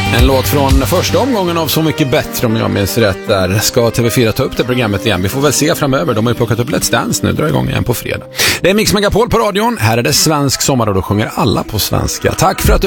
En låt från första omgången av Så mycket bättre, om jag minns rätt. Där ska TV4 ta upp det programmet igen. Vi får väl se framöver. De har ju plockat upp Let's Dance nu, drar igång igen på fredag. Det är Mix Megapol på radion. Här är det svensk sommar och då sjunger alla på svenska. Tack för att du